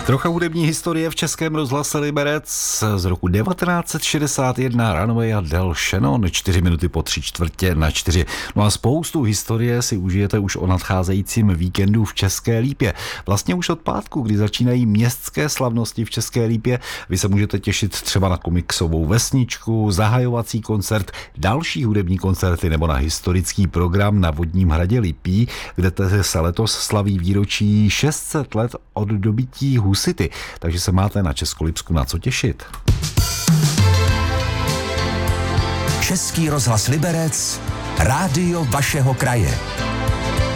Trocha hudební historie v Českém rozhlase Liberec z roku 1961. Runaway a Del Shannon, 4 minuty po 3:45. No a spoustu historie si užijete už o nadcházejícím víkendu v České Lípě. Vlastně už od pátku, kdy začínají městské slavnosti v České Lípě. Vy se můžete těšit třeba na komiksovou vesničku, zahajovací koncert, další hudební koncerty nebo na historický program na Vodním hradě Lipí, kde se letos slaví výročí 600 let od dobytí husity, takže se máte na Českolipsku na co těšit. Český rozhlas Liberec, rádio vašeho kraje.